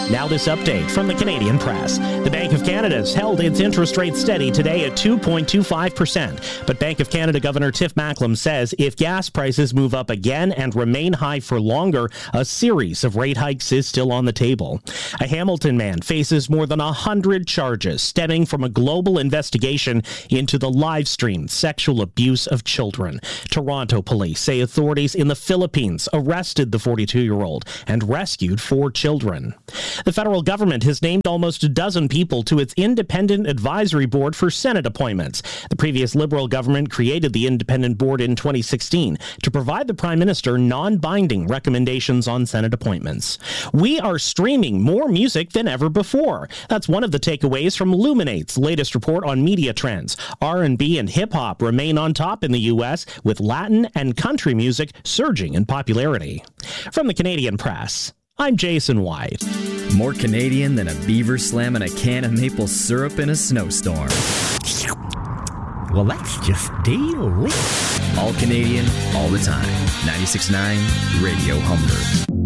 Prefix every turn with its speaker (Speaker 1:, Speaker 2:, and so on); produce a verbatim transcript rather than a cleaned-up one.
Speaker 1: Now this update from the Canadian Press. The Bank of Canada's held its interest rate steady today at two point two five percent. But Bank of Canada Governor Tiff Macklem says if gas prices move up again and remain high for longer, a series of rate hikes is still on the table. A Hamilton man faces more than one hundred charges stemming from a global investigation into the live-streamed sexual abuse of children. Toronto police say authorities in the Philippines arrested the forty-two-year-old and rescued four children. The federal government has named almost a dozen people to its independent advisory board for Senate appointments. The previous Liberal government created the independent board in twenty sixteen to provide the Prime Minister non-binding recommendations on Senate appointments. We are streaming more music than ever before. That's one of the takeaways from Luminate's latest report on media trends. R and B and hip-hop remain on top in the U S, with Latin and country music surging in popularity. From the Canadian Press, I'm Jason White.
Speaker 2: More Canadian than a beaver slamming a can of maple syrup in a snowstorm.
Speaker 3: Well, that's just delicious.
Speaker 2: All Canadian, all the time. ninety-six point nine Radio Humber.